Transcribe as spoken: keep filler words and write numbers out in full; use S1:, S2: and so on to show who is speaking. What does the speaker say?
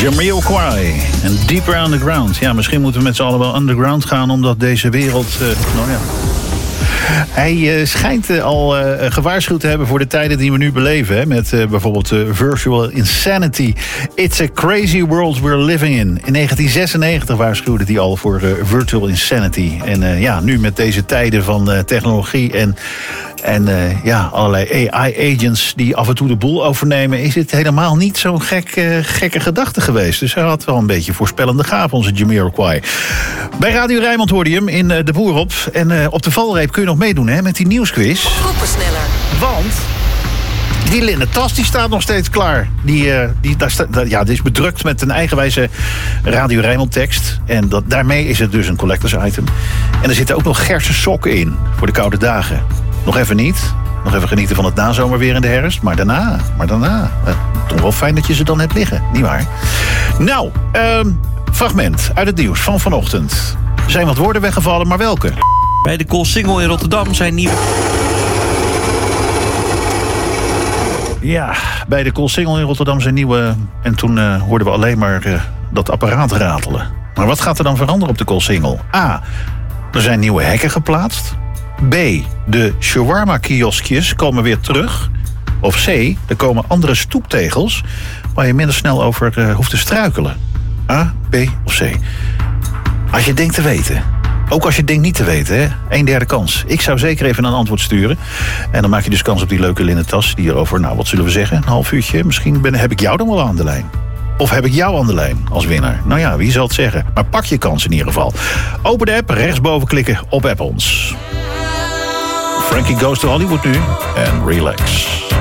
S1: Jamiroquai en Deeper Underground. Ja, misschien moeten we met z'n allen wel underground gaan, omdat deze wereld... Uh, nou ja... Hij uh, schijnt uh, al uh, gewaarschuwd te hebben voor de tijden die we nu beleven. Hè, met uh, bijvoorbeeld uh, virtual insanity. It's a crazy world we're living in. In negentien zesennegentig waarschuwde hij al voor uh, virtual insanity. En uh, ja, nu met deze tijden van uh, technologie en, en uh, ja, allerlei A I-agents die af en toe de boel overnemen, is het helemaal niet zo'n gek, uh, gekke gedachte geweest. Dus hij had wel een beetje voorspellende gaaf, onze Jamiroquai. Bij Radio Rijnmond hoorde je hem in uh, De Boer op. En uh, op de valreep kun je nog meedoen, hè, met die nieuwsquiz.
S2: Koppersneller.
S1: Want die linnen tas die staat nog steeds klaar. Die, uh, die, daar sta, ja, die is bedrukt met een eigenwijze Radio Rijnmond tekst. En dat, daarmee is het dus een collectors item. En er zitten ook nog Gerse sokken in voor de koude dagen. Nog even niet. Nog even genieten van het nazomerweer in de herfst. Maar daarna, maar daarna. Uh, toch wel fijn dat je ze dan hebt liggen, nietwaar? Nou, um, fragment uit het nieuws van vanochtend. Er zijn wat woorden weggevallen, maar welke?
S3: Bij de Coolsingel in Rotterdam zijn nieuwe...
S1: Ja, bij de Coolsingel in Rotterdam zijn nieuwe... En toen uh, hoorden we alleen maar uh, dat apparaat ratelen. Maar wat gaat er dan veranderen op de Coolsingel? A. Er zijn nieuwe hekken geplaatst. B. De shawarma-kioskjes komen weer terug. Of C. Er komen andere stoeptegels... waar je minder snel over uh, hoeft te struikelen. A, B of C? Als je denkt te weten... Ook als je denkt niet te weten, hè? Een derde kans. Ik zou zeker even een antwoord sturen. En dan maak je dus kans op die leuke linnen tas... die er over, nou, wat zullen we zeggen, een half uurtje... misschien ben, heb ik jou dan wel aan de lijn. Of heb ik jou aan de lijn als winnaar? Nou ja, wie zal het zeggen? Maar pak je kans in ieder geval. Open de app, rechtsboven klikken op App ons. Frankie Goes to Hollywood nu. En relax.